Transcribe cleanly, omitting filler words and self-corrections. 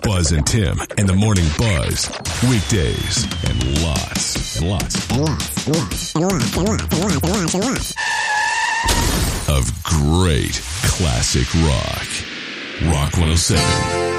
Buzz and Tim and the Morning Buzz. Weekdays and lots of great classic rock. Rock 107.